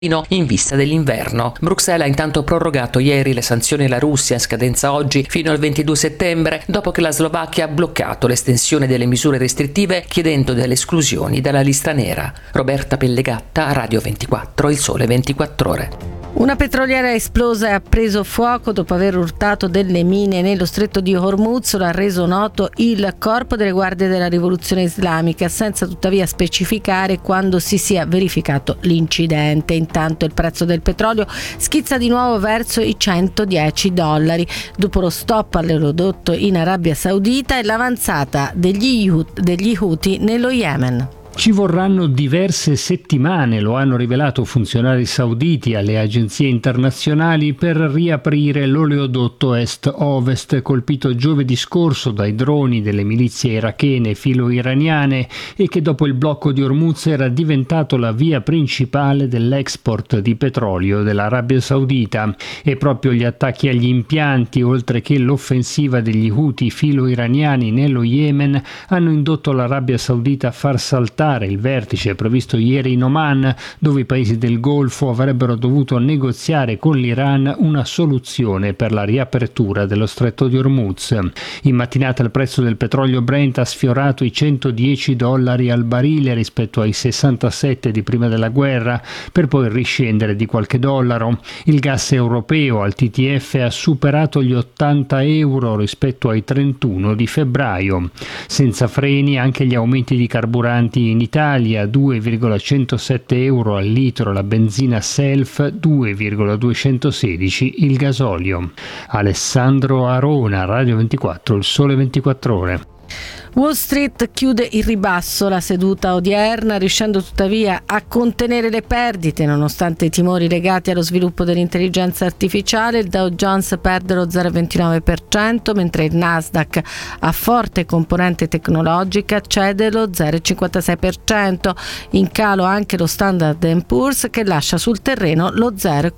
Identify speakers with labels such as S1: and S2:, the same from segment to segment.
S1: in vista dell'inverno. Bruxelles ha intanto prorogato ieri le sanzioni alla Russia, in scadenza oggi fino al 22 settembre, dopo che la Slovacchia ha bloccato l'estensione delle misure restrittive chiedendo delle esclusioni dalla lista nera. Roberta Pellegatta, Radio 24, Il Sole 24 Ore.
S2: Una petroliera è esplosa e ha preso fuoco dopo aver urtato delle mine nello stretto di Hormuz, lo ha reso noto il Corpo delle Guardie della Rivoluzione Islamica, senza tuttavia specificare quando si sia verificato l'incidente. Intanto il prezzo del petrolio schizza di nuovo verso i $110 dopo lo stop all'oleodotto in Arabia Saudita e l'avanzata degli Houthi nello Yemen.
S3: Ci vorranno diverse settimane, lo hanno rivelato funzionari sauditi alle agenzie internazionali, per riaprire l'oleodotto est-ovest colpito giovedì scorso dai droni delle milizie irachene filo-iraniane e che dopo il blocco di Hormuz era diventato la via principale dell'export di petrolio dell'Arabia Saudita. E proprio gli attacchi agli impianti, oltre che l'offensiva degli Houthi filo-iraniani nello Yemen, hanno indotto l'Arabia Saudita a far saltare il vertice previsto ieri in Oman, dove i paesi del Golfo avrebbero dovuto negoziare con l'Iran una soluzione per la riapertura dello stretto di Hormuz. In mattinata il prezzo del petrolio Brent ha sfiorato i $110 al barile rispetto ai 67 di prima della guerra, per poi riscendere di qualche dollaro. Il gas europeo al TTF ha superato gli €80 rispetto ai 31 di febbraio. Senza freni anche gli aumenti di carburanti in Italia, €2,107 al litro la benzina self, $2,216 il gasolio. Alessandro Arona, Radio 24, Il Sole 24 Ore.
S2: Wall Street chiude in ribasso la seduta odierna, riuscendo tuttavia a contenere le perdite nonostante i timori legati allo sviluppo dell'intelligenza artificiale. Il Dow Jones perde lo 0,29%, mentre il Nasdaq, a forte componente tecnologica, cede lo 0,56%. In calo anche lo Standard & Poor's, che lascia sul terreno lo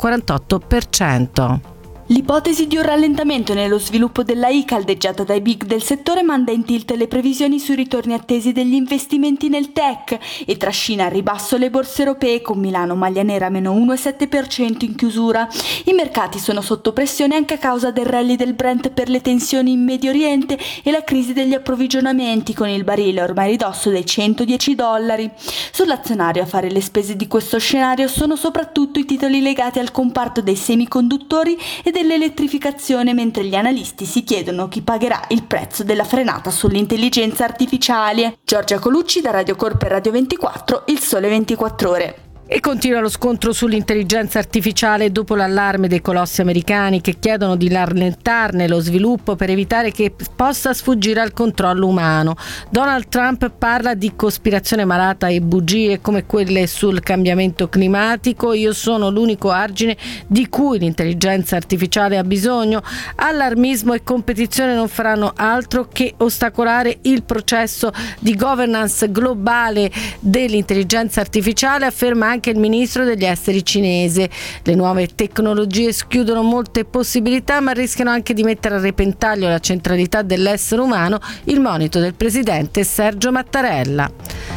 S2: 0,48%.
S4: L'ipotesi di un rallentamento nello sviluppo dell'AI, caldeggiata dai big del settore, manda in tilt le previsioni sui ritorni attesi degli investimenti nel tech e trascina al ribasso le borse europee, con Milano maglia nera meno 1,7% in chiusura. I mercati sono sotto pressione anche a causa del rally del Brent per le tensioni in Medio Oriente e la crisi degli approvvigionamenti, con il barile ormai ridosso dai $110. Sull'azionario a fare le spese di questo scenario sono soprattutto i titoli legati al comparto dei semiconduttori e dell'elettrificazione, mentre gli analisti si chiedono chi pagherà il prezzo della frenata sull'intelligenza artificiale. Giorgia Colucci da Radio Corp e Radio 24, Il Sole 24 Ore.
S2: E continua lo scontro sull'intelligenza artificiale dopo l'allarme dei colossi americani che chiedono di rallentarne lo sviluppo per evitare che possa sfuggire al controllo umano. Donald Trump parla di cospirazione malata e bugie come quelle sul cambiamento climatico. Io sono l'unico argine di cui l'intelligenza artificiale ha bisogno. Allarmismo e competizione non faranno altro che ostacolare il processo di governance globale dell'intelligenza artificiale, afferma anche il ministro degli esteri cinese. Le nuove tecnologie schiudono molte possibilità, ma rischiano anche di mettere a repentaglio la centralità dell'essere umano, il monito del presidente Sergio Mattarella.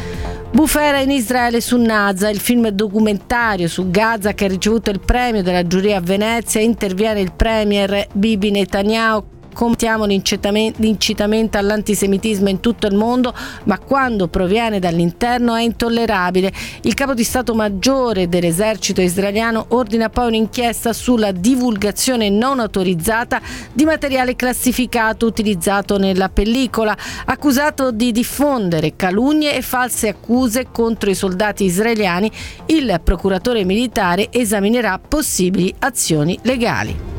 S2: Bufera in Israele su Naza, il film documentario su Gaza che ha ricevuto il premio della giuria a Venezia. Interviene il premier Bibi Netanyahu. Combattiamo l'incitamento all'antisemitismo in tutto il mondo, ma quando proviene dall'interno è intollerabile. Il capo di Stato Maggiore dell'esercito israeliano ordina poi un'inchiesta sulla divulgazione non autorizzata di materiale classificato utilizzato nella pellicola, accusato di diffondere calunnie e false accuse contro i soldati israeliani. Il procuratore militare esaminerà possibili azioni legali.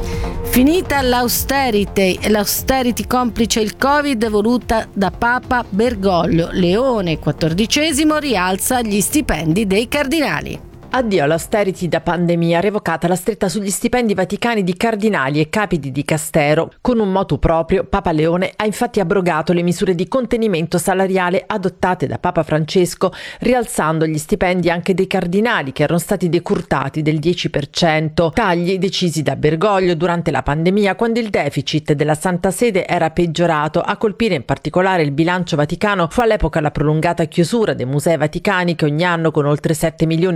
S2: Finita l'austerity complice il Covid voluta da Papa Bergoglio, Leone XIV rialza gli stipendi dei cardinali.
S5: Addio all'austerity da pandemia, revocata la stretta sugli stipendi vaticani di cardinali e capi di dicastero. Con un motu proprio, Papa Leone ha infatti abrogato le misure di contenimento salariale adottate da Papa Francesco, rialzando gli stipendi anche dei cardinali che erano stati decurtati del 10%, tagli decisi da Bergoglio durante la pandemia, quando il deficit della Santa Sede era peggiorato. A colpire in particolare il bilancio vaticano fu all'epoca la prolungata chiusura dei musei vaticani, che ogni anno con oltre 7 milioni di visitatori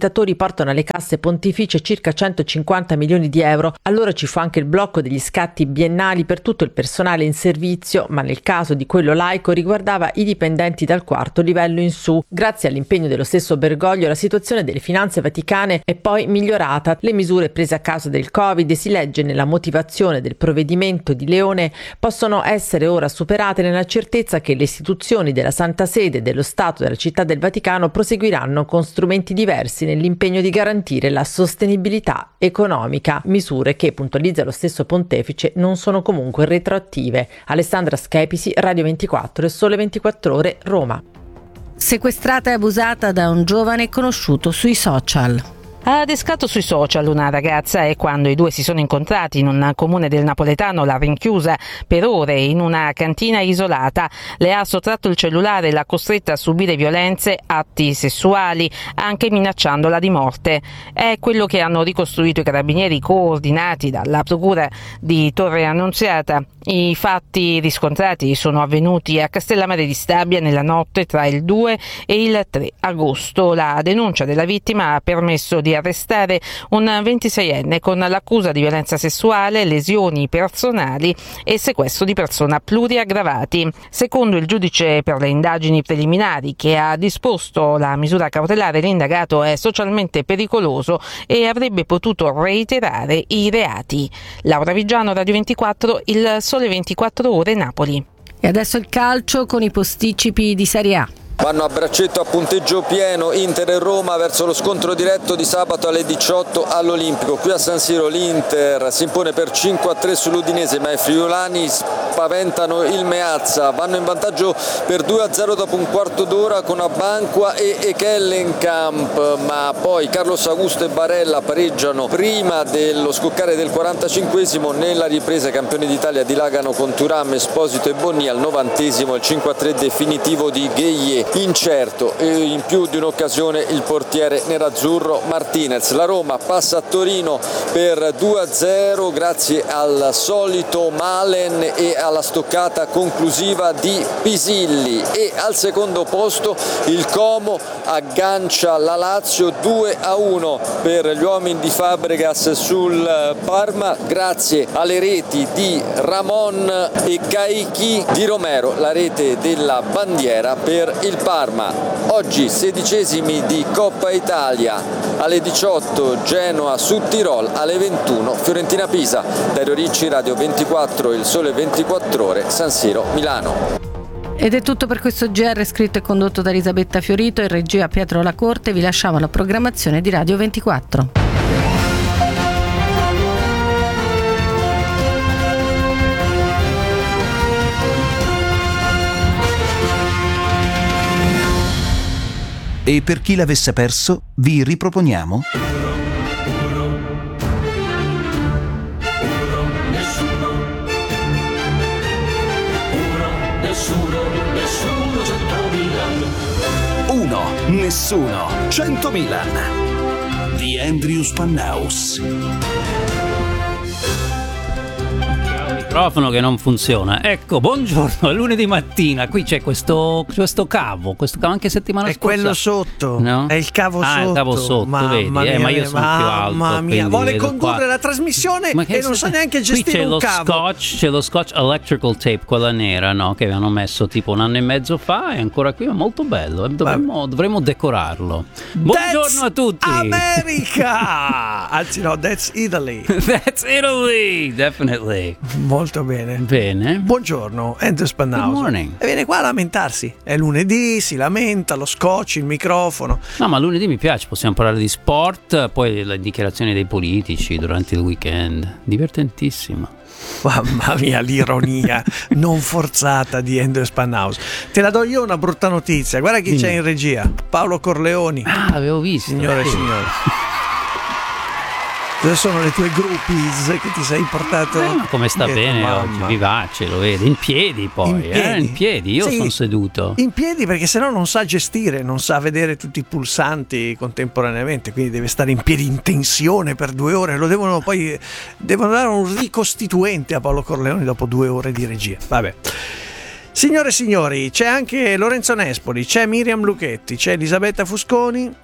S5: visitatori portano alle casse pontificie circa 150 milioni di euro. Allora ci fu anche il blocco degli scatti biennali per tutto il personale in servizio, ma nel caso di quello laico riguardava i dipendenti dal quarto livello in su. Grazie all'impegno dello stesso Bergoglio, la situazione delle finanze vaticane è poi migliorata. Le misure prese a causa del Covid, si legge nella motivazione del provvedimento di Leone, possono essere ora superate nella certezza che le istituzioni della Santa Sede, dello Stato e della Città del Vaticano proseguiranno con strumenti diversi nell'impegno di garantire la sostenibilità economica, misure che, puntualizza lo stesso pontefice, non sono comunque retroattive. Alessandra Schepisi, Radio 24 e Sole 24 Ore, Roma.
S2: Sequestrata e abusata da un giovane conosciuto sui social.
S6: Ha adescato sui social una ragazza e quando i due si sono incontrati in un comune del napoletano l'ha rinchiusa per ore in una cantina isolata, le ha sottratto il cellulare e l'ha costretta a subire violenze, atti sessuali, anche minacciandola di morte. È quello che hanno ricostruito i carabinieri coordinati dalla procura di Torre Annunziata. I fatti riscontrati sono avvenuti a Castellammare di Stabia nella notte tra il 2 e il 3 agosto. La denuncia della vittima ha permesso di arrestare un 26enne con l'accusa di violenza sessuale, lesioni personali e sequestro di persona pluriaggravati. Secondo il giudice per le indagini preliminari che ha disposto la misura cautelare, l'indagato è socialmente pericoloso e avrebbe potuto reiterare i reati. Laura Vigiano, Radio 24, il Sole 24 Ore, Napoli.
S2: E adesso il calcio con i posticipi di Serie A.
S7: Vanno a braccetto a punteggio pieno Inter e Roma verso lo scontro diretto di sabato alle 18 all'Olimpico. Qui a San Siro l'Inter si impone per 5-3 sull'Udinese, ma i friulani spaventano il Meazza. Vanno in vantaggio per 2-0 dopo un quarto d'ora con Abanqua e Echellenkamp, ma poi Carlos Augusto e Barella pareggiano prima dello scoccare del 45esimo. Nella ripresa i campioni d'Italia dilagano con Thuram, Esposito e Bonni. Al 90esimo il 5-3 definitivo di Gueye. Incerto e in più di un'occasione il portiere nerazzurro Martinez. La Roma passa a Torino per 2-0 grazie al solito Malen e alla stoccata conclusiva di Pisilli, e al secondo posto il Como aggancia la Lazio 2-1 per gli uomini di Fabregas sul Parma grazie alle reti di Ramon e Caichi di Romero, la rete della bandiera per il Parma. Oggi 16esimi di Coppa Italia, alle 18 Genoa su Tirol, alle 21 Fiorentina Pisa. Dario Ricci, Radio 24, il Sole 24 Ore, San Siro, Milano.
S2: Ed è tutto per questo GR, scritto e condotto da Elisabetta Fiorito e regia Pietro Lacorte. Vi lasciamo alla programmazione di Radio 24.
S8: E per chi l'avesse perso, vi riproponiamo Uno, nessuno, 100 Milan di Andrew Spannaus.
S9: Microfono che non funziona. Ecco, buongiorno, è lunedì mattina. Qui c'è questo cavo anche settimana scorsa.
S10: È quello sotto,
S9: no?
S10: È il cavo sotto.
S9: Il cavo sotto,
S10: mamma
S9: vedi?
S10: Mia,
S9: Ma io sono più alto.
S10: Mamma mia, vuole condurre
S9: qua
S10: la trasmissione e non sa neanche gestire un cavo.
S9: C'è lo scotch electrical tape, quella nera, no? Che avevano messo tipo un anno e mezzo fa, e ancora qui è molto bello. Dovremmo decorarlo. Buongiorno a tutti.
S10: America! Anzi no, that's Italy.
S9: That's Italy, definitely.
S10: Molto bene.
S9: Bene.
S10: Buongiorno, Andrew Spannaus.
S9: Good morning.
S10: E viene qua a lamentarsi. È lunedì, si lamenta, lo scotch, il microfono.
S9: No, ma lunedì mi piace, possiamo parlare di sport, poi le dichiarazioni dei politici durante il weekend. Divertentissimo.
S10: Mamma mia, l'ironia non forzata di Andrew Spannaus. Te la do io una brutta notizia. Guarda chi c'è in regia. Paolo Corleoni.
S9: Ah, avevo visto.
S10: Signore e signori. Dove sono le tue groupies che ti sei portato?
S9: Ma come sta bene
S10: mamma.
S9: oggi, vivace, lo vedi, in piedi poi, in piedi. Io sono seduto.
S10: In piedi perché sennò non sa gestire, non sa vedere tutti i pulsanti contemporaneamente, quindi deve stare in piedi in tensione per 2 ore, devono dare un ricostituente a Paolo Corleoni dopo 2 ore di regia. Vabbè. Signore e signori, c'è anche Lorenzo Nespoli, c'è Miriam Lucchetti, c'è Elisabetta Fusconi.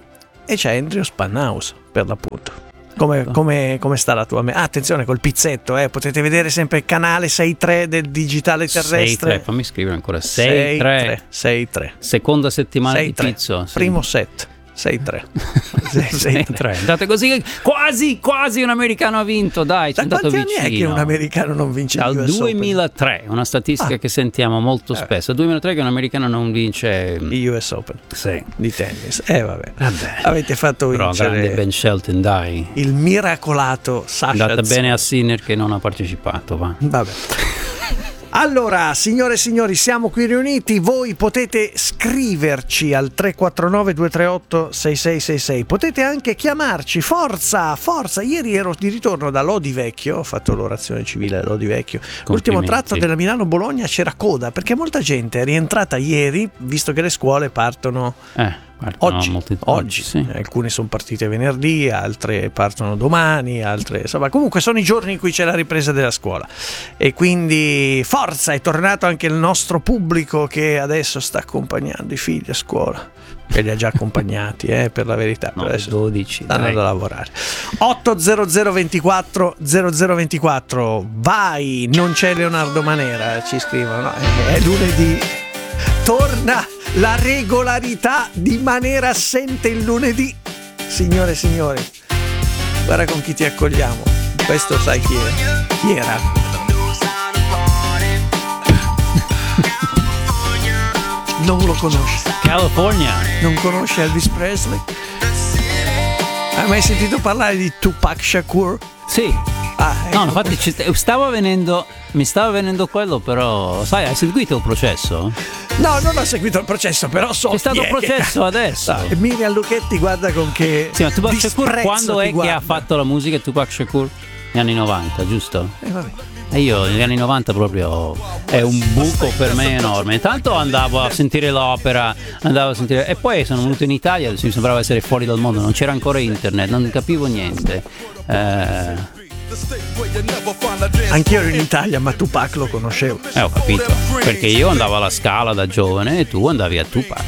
S10: e c'è Andrew Spanhaus, per l'appunto. Come sta la tua attenzione col pizzetto, potete vedere sempre il canale 6.3 del digitale terrestre.
S9: 6.3, fammi scrivere ancora 6.3. Seconda settimana
S10: 6-3.
S9: di pizzo.
S10: Primo set 6-3.
S9: 6-3. Andate così, quasi un americano ha vinto, dai, c'è andato vicino.
S10: Quanti anni è che un americano non vince
S9: dal
S10: US
S9: 2003,
S10: Open?
S9: una statistica che sentiamo molto spesso. 2003 che un americano non vince
S10: il US Open di tennis. Vabbè. Avete fatto
S9: però
S10: vincere
S9: grande Ben Shelton, dai.
S10: Il miracolato Sasha.
S9: È andata bene a Sinner che non ha partecipato, va.
S10: Vabbè. Allora, signore e signori, siamo qui riuniti. Voi potete scriverci al 349 238 6666. Potete anche chiamarci. Forza! Ieri ero di ritorno da Lodi Vecchio, ho fatto l'orazione civile a Lodi Vecchio. L'ultimo tratto della Milano-Bologna c'era coda, perché molta gente è rientrata ieri, visto che le scuole partono oggi.
S9: Sì.
S10: Alcune sono partite venerdì, altre partono domani, altre insomma, comunque sono i giorni in cui c'è la ripresa della scuola, e quindi forza, è tornato anche il nostro pubblico che adesso sta accompagnando i figli a scuola, che li ha già accompagnati, per la verità.
S9: No,
S10: adesso
S9: 12
S10: stanno a lavorare. 80024 0024. Vai, non c'è Leonardo Manera, ci scrivono, no? È lunedì, torna la regolarità di Manera assente il lunedì. Signore e signori, guarda con chi ti accogliamo. Questo sai chi è? Chi era? Non lo conosci.
S9: California.
S10: Non conosci Elvis Presley? Hai mai sentito parlare di Tupac Shakur?
S9: Sì.
S10: Ecco.
S9: No, infatti mi stava venendo quello, però sai, hai seguito il processo?
S10: No, non ho seguito il processo, però so
S9: c'è stato un processo adesso.
S10: Miriam Lucchetti, guarda con che
S9: sì, ma Tupac Shakur quando è
S10: guarda.
S9: che ha fatto la musica Tupac Shakur? Negli anni 90, giusto?
S10: Vabbè.
S9: E io negli anni 90 proprio è un buco per me enorme. Intanto andavo a sentire l'opera, e poi sono venuto in Italia, mi sembrava essere fuori dal mondo, non c'era ancora internet, non capivo niente.
S10: Anch'io ero in Italia, ma Tupac lo conoscevo.
S9: Ho capito, perché io andavo alla Scala da giovane e tu andavi a Tupac.